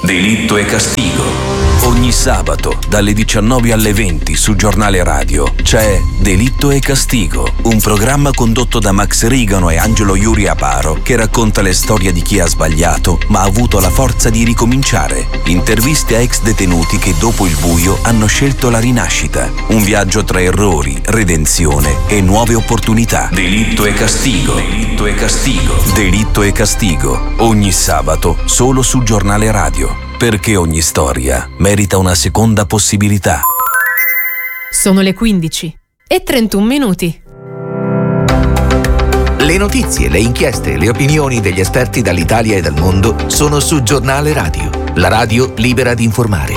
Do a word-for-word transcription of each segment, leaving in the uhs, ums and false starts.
Delitto e Castigo. Ogni sabato dalle diciannove alle venti su Giornale Radio c'è Delitto e Castigo, un programma condotto da Max Rigano e Angelo Iuri Aparo che racconta le storie di chi ha sbagliato ma ha avuto la forza di ricominciare. Interviste a ex detenuti che dopo il buio hanno scelto la rinascita. Un viaggio tra errori, redenzione e nuove opportunità. Delitto e Castigo. Delitto e Castigo. Delitto e Castigo. Ogni sabato solo su Giornale Radio. Perché ogni storia merita una seconda possibilità. Sono le quindici e trentuno minuti. Le notizie, le inchieste e le opinioni degli esperti dall'Italia e dal mondo sono su Giornale Radio, la radio libera di informare.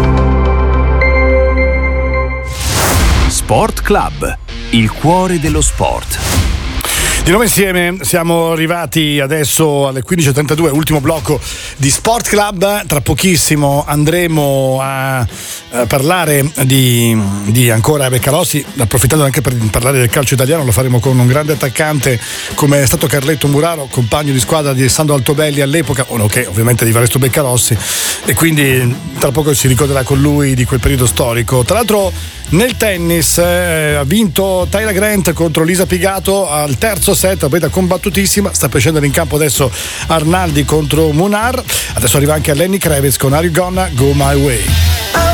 Sport Club, il cuore dello sport. Di nuovo insieme siamo arrivati adesso alle quindici e trentadue, ultimo blocco di Sport Club. Tra pochissimo andremo a, a parlare di, di ancora Beccalossi, approfittando anche per parlare del calcio italiano. Lo faremo con un grande attaccante come è stato Carletto Muraro, compagno di squadra di Sandro Altobelli all'epoca, o nonché ovviamente di Varesto Beccalossi, e quindi tra poco si ricorderà con lui di quel periodo storico. Tra l'altro nel tennis eh, ha vinto Tyra Grant contro Lisa Pigato al terzo set, una partita combattutissima. Sta per scendere in campo adesso Arnaldi contro Munar. Adesso arriva anche Lenny Kravitz con Are You Gonna Go My Way.